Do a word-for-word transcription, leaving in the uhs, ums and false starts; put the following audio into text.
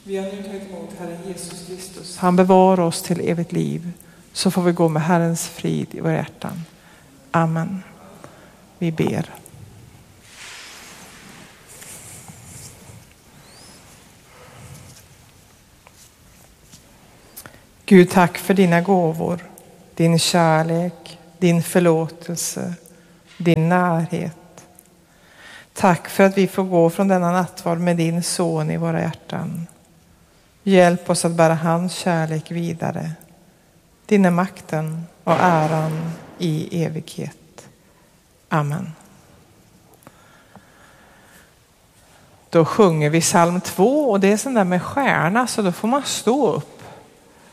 Vi har nu tagit emot Herren Jesus Kristus. Han bevarar oss till evigt liv. Så får vi gå med Herrens frid i våra hjärtan. Amen. Vi ber. Gud, tack för dina gåvor, din kärlek, din förlåtelse, din närhet. Tack för att vi får gå från denna nattvard med din son i våra hjärtan. Hjälp oss att bära hans kärlek vidare. Din är makten och äran i evighet. Amen. Då sjunger vi psalm två och det är sån där med stjärna så då får man stå upp.